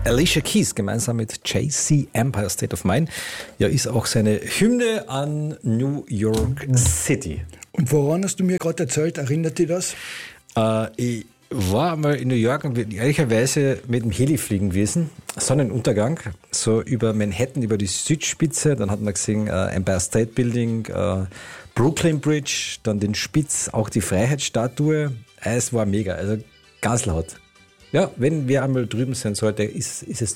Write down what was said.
Alicia Keys gemeinsam mit Jay-Z, Empire State of Mind. Ja, ist auch seine Hymne an New York City. Und woran hast du mir gerade erzählt? Erinnert dich das? Ich war einmal in New York und bin ehrlicherweise mit dem Heli fliegen gewesen. Sonnenuntergang, so über Manhattan, über die Südspitze. Dann hat man gesehen Empire State Building, Brooklyn Bridge, dann den Spitz, auch die Freiheitsstatue. Es war mega, also ganz laut. Ja, wenn wir einmal drüben sein sollten, ist es